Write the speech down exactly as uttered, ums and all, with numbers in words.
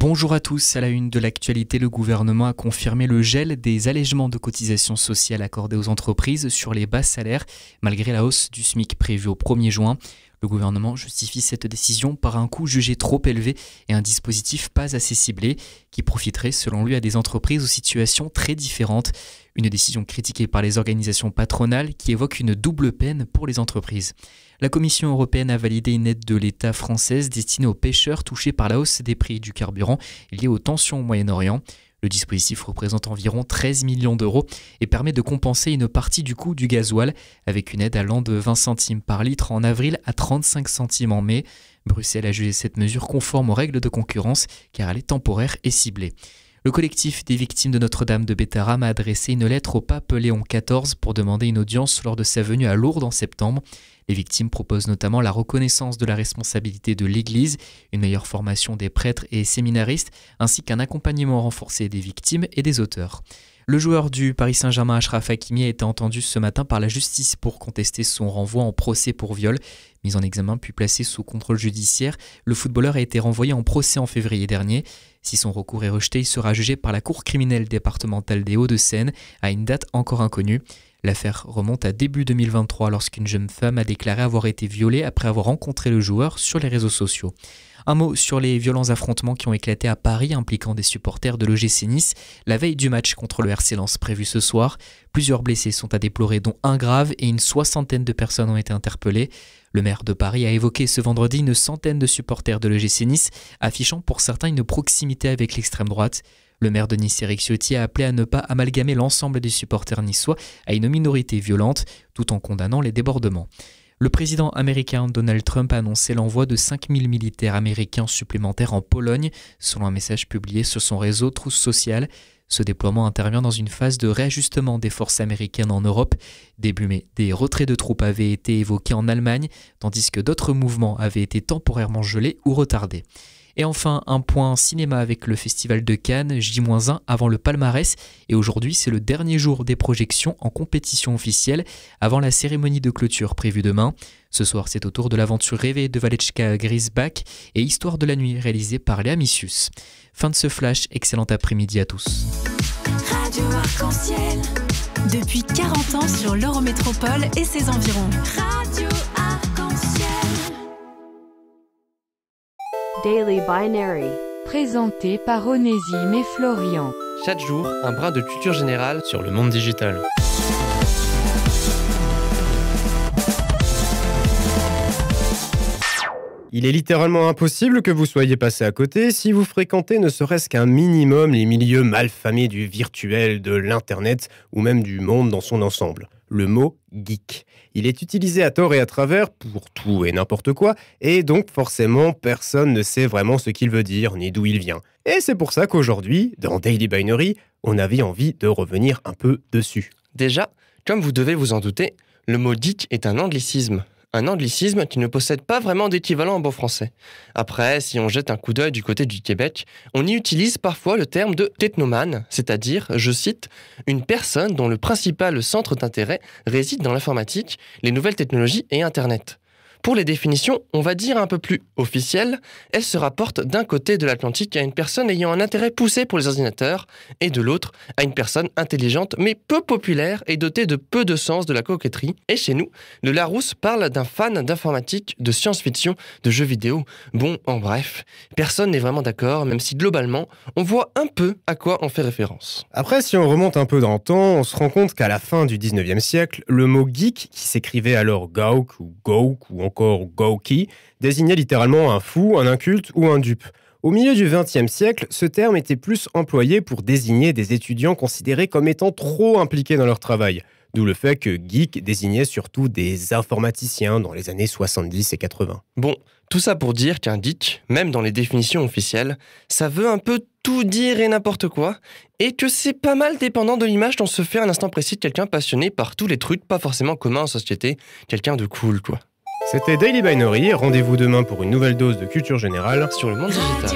Bonjour à tous, à la une de l'actualité, le gouvernement a confirmé le gel des allègements de cotisations sociales accordés aux entreprises sur les bas salaires, malgré la hausse du SMIC prévue au premier juin. Le gouvernement justifie cette décision par un coût jugé trop élevé et un dispositif pas assez ciblé, qui profiterait selon lui à des entreprises aux situations très différentes. Une décision critiquée par les organisations patronales qui évoquent une double peine pour les entreprises. La Commission européenne a validé une aide de l'État française destinée aux pêcheurs touchés par la hausse des prix du carburant liée aux tensions au Moyen-Orient. Le dispositif représente environ treize millions d'euros et permet de compenser une partie du coût du gasoil avec une aide allant de vingt centimes par litre en avril à trente-cinq centimes en mai. Bruxelles a jugé cette mesure conforme aux règles de concurrence car elle est temporaire et ciblée. Le collectif des victimes de Notre-Dame de Bétharram a adressé une lettre au pape Léon quatorze pour demander une audience lors de sa venue à Lourdes en septembre. Les victimes proposent notamment la reconnaissance de la responsabilité de l'Église, une meilleure formation des prêtres et séminaristes, ainsi qu'un accompagnement renforcé des victimes et des auteurs. Le joueur du Paris Saint-Germain, Achraf Hakimi, a été entendu ce matin par la justice pour contester son renvoi en procès pour viol. Mis en examen puis placé sous contrôle judiciaire, le footballeur a été renvoyé en procès en février dernier. Si son recours est rejeté, il sera jugé par la Cour criminelle départementale des Hauts-de-Seine à une date encore inconnue. L'affaire remonte à début deux mille vingt-trois lorsqu'une jeune femme a déclaré avoir été violée après avoir rencontré le joueur sur les réseaux sociaux. Un mot sur les violents affrontements qui ont éclaté à Paris impliquant des supporters de l'O G C Nice la veille du match contre le R C Lens prévu ce soir. Plusieurs blessés sont à déplorer dont un grave et une soixantaine de personnes ont été interpellées. Le maire de Paris a évoqué ce vendredi une centaine de supporters de l'O G C Nice affichant pour certains une proximité avec l'extrême droite. Le maire de Nice, Éric Ciotti, a appelé à ne pas amalgamer l'ensemble des supporters niçois à une minorité violente, tout en condamnant les débordements. Le président américain Donald Trump a annoncé l'envoi de cinq mille militaires américains supplémentaires en Pologne, selon un message publié sur son réseau Truth Social. Ce déploiement intervient dans une phase de réajustement des forces américaines en Europe. Début mai, des retraits de troupes avaient été évoqués en Allemagne, tandis que d'autres mouvements avaient été temporairement gelés ou retardés. Et enfin, un point cinéma avec le Festival de Cannes, J un avant le palmarès. Et aujourd'hui, c'est le dernier jour des projections en compétition officielle avant la cérémonie de clôture prévue demain. Ce soir, c'est au tour de l'aventure rêvée de Valechka Grisbach et Histoire de la nuit réalisée par Léa Missius. Fin de ce flash, excellent après-midi à tous. Radio Arc-en-Ciel. Depuis quarante ans sur l'Eurométropole et ses environs. Radio Arc-en-Ciel. Daily Binary, présenté par Onésime et Florian. Chaque jour, un brin de culture générale sur le monde digital. Il est littéralement impossible que vous soyez passé à côté si vous fréquentez ne serait-ce qu'un minimum les milieux malfamés du virtuel, de l'internet ou même du monde dans son ensemble. Le mot « geek ». Il est utilisé à tort et à travers pour tout et n'importe quoi, et donc forcément personne ne sait vraiment ce qu'il veut dire ni d'où il vient. Et c'est pour ça qu'aujourd'hui, dans Daily Binary, on avait envie de revenir un peu dessus. Déjà, comme vous devez vous en douter, le mot « geek » est un anglicisme. Un anglicisme qui ne possède pas vraiment d'équivalent en bon français. Après, si on jette un coup d'œil du côté du Québec, on y utilise parfois le terme de technomane, c'est-à-dire, je cite, une personne dont le principal centre d'intérêt réside dans l'informatique, les nouvelles technologies et Internet. Pour les définitions, on va dire un peu plus officielles, elles se rapportent d'un côté de l'Atlantique à une personne ayant un intérêt poussé pour les ordinateurs, et de l'autre à une personne intelligente mais peu populaire et dotée de peu de sens de la coquetterie. Et chez nous, le Larousse parle d'un fan d'informatique, de science-fiction, de jeux vidéo. Bon, en bref, personne n'est vraiment d'accord, même si globalement, on voit un peu à quoi on fait référence. Après, si on remonte un peu dans le temps, on se rend compte qu'à la fin du dix-neuvième siècle, le mot « geek », qui s'écrivait alors « gauk » ou « gauk » ou encore Gawky, désignait littéralement un fou, un inculte ou un dupe. Au milieu du vingtième siècle, ce terme était plus employé pour désigner des étudiants considérés comme étant trop impliqués dans leur travail. D'où le fait que geek désignait surtout des informaticiens dans les années soixante-dix et quatre-vingts. Bon, tout ça pour dire qu'un geek, même dans les définitions officielles, ça veut un peu tout dire et n'importe quoi, et que c'est pas mal dépendant de l'image dont se fait à un instant précis de quelqu'un passionné par tous les trucs pas forcément communs en société, quelqu'un de cool quoi. C'était Daily Binary, rendez-vous demain pour une nouvelle dose de culture générale sur le monde digital.